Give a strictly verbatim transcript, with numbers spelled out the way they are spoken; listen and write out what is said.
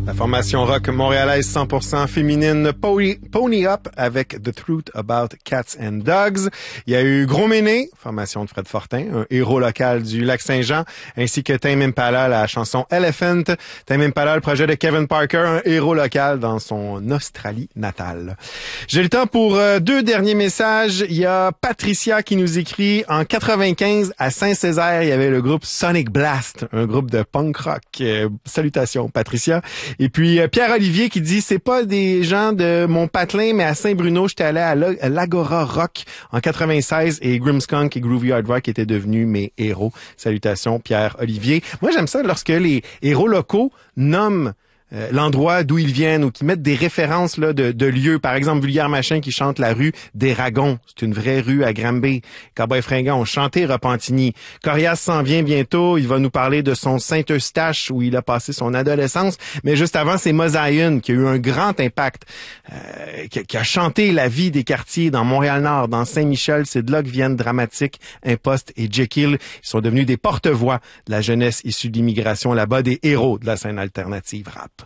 La formation rock montréalaise cent pour cent féminine Pony, Pony Up avec The Truth About Cats and Dogs. Il y a eu Gros Méné, formation de Fred Fortin, un héros local du Lac-Saint-Jean, ainsi que Tame Impala, la chanson Elephant. Tame Impala, le projet de Kevin Parker, un héros local dans son Australie natale. J'ai le temps pour euh, deux derniers messages. Il y a Patricia qui nous écrit en quatre-vingt-quinze à Saint-Césaire, il y avait le groupe Sonic Blast, un groupe de punk rock. Euh, salutations Patricia. Et puis euh, Pierre-Olivier qui dit c'est pas des gens de mon patelin mais à Saint-Bruno, j'étais allé à l'Agora Rock en quatre-vingt-seize et Grimmskunk et Groovy Hard Rock étaient devenus mes héros. Salutations Pierre-Olivier. Moi j'aime ça lorsque les héros locaux nomment Euh, l'endroit d'où ils viennent ou qui mettent des références là de, de lieux. Par exemple, Vulgaire Machin qui chante la rue des Ragons. C'est une vraie rue à Granby. Cowboy Fringant ont chanté Repentigny. Corias s'en vient bientôt. Il va nous parler de son Saint-Eustache où il a passé son adolescence. Mais juste avant, c'est Mosaïen qui a eu un grand impact, euh, qui, qui a chanté la vie des quartiers dans Montréal-Nord, dans Saint-Michel. C'est de là que viennent Dramatique, Impost et Jekyll. Ils sont devenus des porte-voix de la jeunesse issue de l'immigration là-bas, des héros de la scène alternative rap.